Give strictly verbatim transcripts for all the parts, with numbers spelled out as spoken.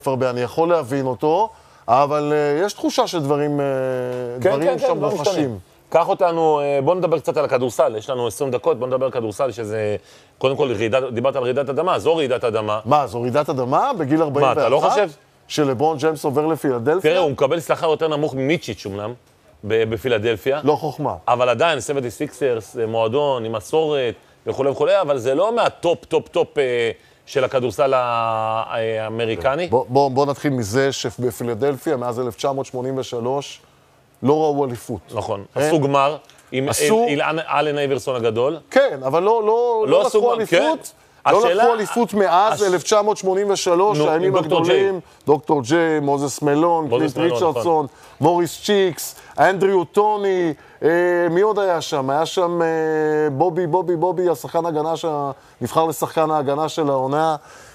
הרבה, אני יכול להבין אותו, אבל uh, יש תחושה שדברים uh, כן, דברים כן, שם כן, רוחשים. קח אותנו, בוא נדבר קצת על הכדורסל, יש לנו עשרים דקות, בוא נדבר על כדורסל, שזה, קודם כל, רעידת, דיברת על רעידת אדמה, זו רעידת אדמה. מה, זו רעידת אדמה בגיל ארבעים ואחת? מה, אתה לא חושב? שלברון ג'יימס עובר לפילדלפיה? תראה, הוא מקבל שכר יותר נמוך ממיצ'יץ' אומנם, בפילדלפיה. לא חוכמה. אבל עדיין, שבעים וסיקסרס, מועדון, עם מסורת וכו' וכו', אבל זה לא מהטופ, טופ, טופ של הכדורסל האמריקני. בוא, בוא, בוא נתחיל מזה שבפילדלפיה, מאז אלף תשע מאות שמונים ושלוש, לא ראו אליפות. נכון, עשו גמר עם אלן אייברסון הגדול. כן, אבל לא, לא, לא לקחו אליפות. לא לקחו אליפות מאז אלף תשע מאות שמונים ושלוש, הימים הגדולים, דוקטור ג'יי, מוזס מלון, קליט ריצ'רדסון, מוריס צ'יקס, אנדריו טוני, מי עוד היה שם? היה שם בובי, בובי, בובי, השחקן ההגנה, נבחר לשחקן ההגנה של העונה.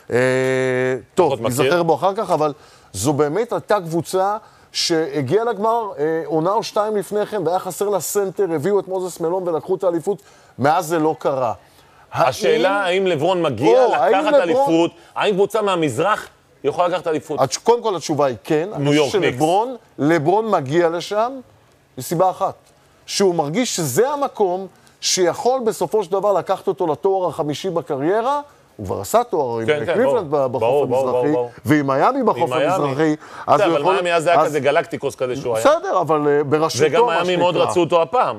טוב, נזכר בו אחר כך, אבל זו באמת הייתה קבוצה שהגיעה לגמר עונה או שתיים לפני כן, והיה חסר לסנטר, הביאו את מוזס מלון ולקחו את האליפות, מאז זה לא קרה. השאלה האם לברון מגיע לקחת אליפות, האם קבוצה מהמזרח יכולה לקחת אליפות? קודם כל התשובה היא כן. ניו יורק ניקס. לברון מגיע לשם, מסיבה אחת. שהוא מרגיש שזה המקום שיכול בסופו של דבר לקחת אותו לתואר החמישי בקריירה, הוא כבר עשה תואר עם קליבלנד בחוף המזרחי, ועם מיאמי בחוף המזרחי. אבל מיאמי אז היה כזה גלקטיקוס כזה שהוא היה. בסדר, אבל בראשותו וגם מיאמי מאוד רצו אותו הפעם.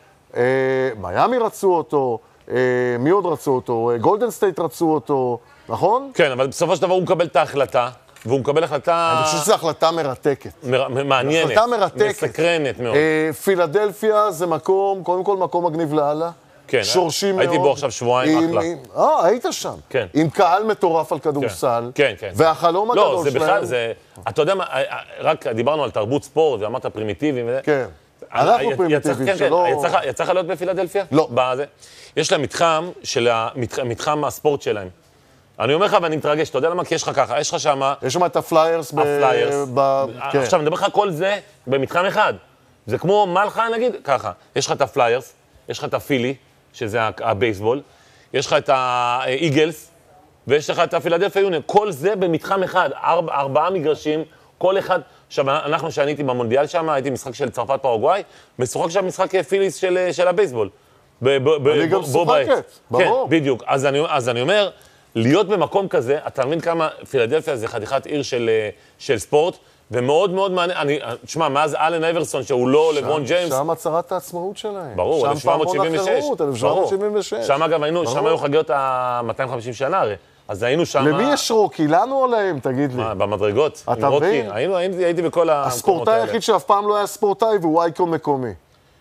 מיאמי רצו אותו. מי עוד רצו אותו? גולדן סטייט רצו אותו, נכון? כן, אבל בסופו של דבר הוא מקבל את ההחלטה, והוא מקבל החלטה... אני חושב שזו החלטה מרתקת. מעניינת. החלטה מרתקת. מסקרנת מאוד. פילדלפיה זה מקום, קודם כל מקום מגניב לאללה. כן, שורשי מאוד. הייתי בו עכשיו שבועיים אחלה. אה, היית שם. כן. עם קהל מטורף על כדורסל. כן, כן. והחלום הגדול שלהם... לא, זה בכלל, זה... אתה יודע מה, רק דיברנו על תרבות ספורט, ואמרת פרימיטיביים וזה. כן. אנחנו פרימיטיביים שלא... יצא לך להיות בפילדלפיה? לא. יש להם מתחם של מתחם הספורט שלהם. אני אומר לך ואני מתרגש, אתה יודע למה? כי יש לך ככה, יש לך שמה... יש שם את הפליירס. הפליירס. עכשיו, אני מדבר לך כל זה במתחם אחד. זה כמו מלכה, נגיד, ככה. יש לך את הפליירס, יש לך את הפילי, שזה הבייסבול, יש לך את האיגלס, ויש לך את הפילדלפיה יוניון. כל זה במתחם אחד, ארבעה מגרשים, כל אחד... עכשיו, אנחנו שאני הייתי במונדיאל שם, הייתי משחק של צרפת פרגוואי, משוחק שם משחק פיליס של הבייסבול. אני גם שוחקת, ברור. כן, בדיוק. אז אני אומר, להיות במקום כזה, אתה מבין כמה פילדלפיה זה חתיכת עיר של ספורט, ומאוד מאוד מעניין, תשמע, מאז אלן אייברסון, שהוא לא לברון ג'יימס... שם הצהרת העצמאות שלהם. ברור, אלף שבע מאות שבעים ושש. אלף שבע מאות שבעים ושש. שם אגב, שם היו חגיות ה-מאתיים וחמישים שנה הרי. אז היינו שם... למי יש רוקי? לנו או להם? תגיד לי. במדרגות, עם רוקי. הייתי בכל המקומות האלה. הספורטאי היחיד שאף פעם לא היה ספורטאי, והוא אייקון מקומי.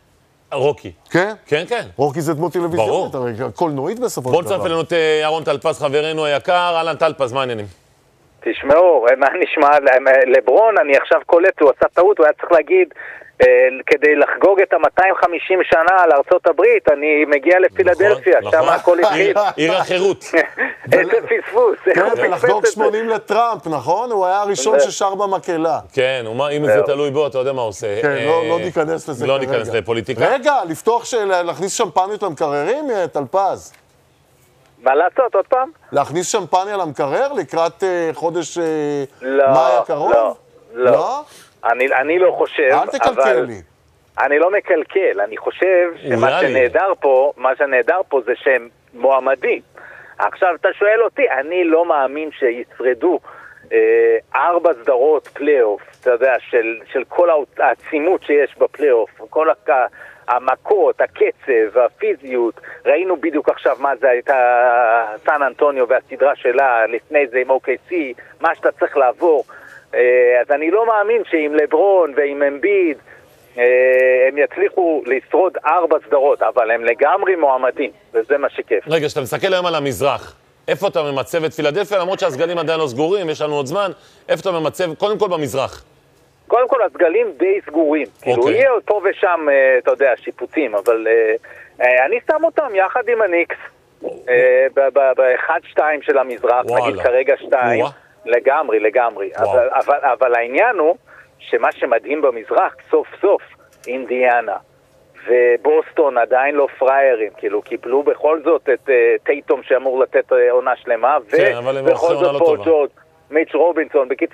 רוקי. כן? כן, כן. רוקי זה דמות טלוויזיונית, הרי קולנועית בסופו של דבר. בוא נצטרף אלינו את ירון טלפז, חברנו היקר. אהלן טלפז, מה העניינים? תשמעו, מה נשמע? לברון, אני עכשיו קולט, הוא עשה טעות, הוא היה צריך להגיד, כדי לחגוג את ה-מאתיים וחמישים שנה על ארצות הברית, אני מגיע לפילדלפיה, שם הכל התחיל. עיר החירות. איזה פספוס. כן, ולחגוג שמונים לטראמפ, נכון? הוא היה הראשון ששר במקהלה. כן, אם זה תלוי בו, אתה יודע מה הוא עושה. כן, לא ניכנס לזה כרגע. לא ניכנס לפוליטיקה. רגע, לפתוח, להכניס שמפניות למקררים, טלפז? מה לעשות, עוד פעם? להכניס שמפניה למקרר לקראת חודש מאי הקרוב? לא, לא, לא. אני, אני לא חושב, אל תקלקל לי. אני לא מקלקל, אני חושב שמה שנהדר פה, מה שנהדר פה זה שהם מועמדים. עכשיו אתה שואל אותי, אני לא מאמין שישרדו אה, ארבע סדרות פלייאוף, אתה יודע, של, של כל העצימות שיש בפלייאוף, כל הק... המכות, הקצב, הפיזיות. ראינו בדיוק עכשיו מה זה הייתה סן אנטוניו והסדרה שלה, לפני זה עם או קיי סי, מה שאתה צריך לעבור. אז אני לא מאמין שעם לברון ועם אמביד הם יצליחו לשרוד ארבע סדרות, אבל הם לגמרי מועמדים, וזה מה שכיף. רגע, שאתה מסתכל היום על המזרח, איפה אתה ממצב את פילדלפיה, למרות שהסגלים עדיין לא סגורים, יש לנו עוד זמן, איפה אתה ממצב, קודם כל במזרח? קודם כל, הסגלים די סגורים. כאילו, יהיה פה ושם, אתה יודע, שיפוצים, אבל אני שם אותם יחד עם הניקס, באחד שתיים של המזרח, נגיד כרגע שתיים, לגמרי, לגמרי. אבל, אבל, אבל העניין הוא שמה שמדהים במזרח, סוף סוף, אינדיאנה ובוסטון עדיין לא פריירים, כאילו קיבלו בכל זאת את uh, טייטום שאמור לתת uh, עונה שלמה, כן, ובכל זאת פה ג'ורד, מיץ' רובינסון. בקיצור,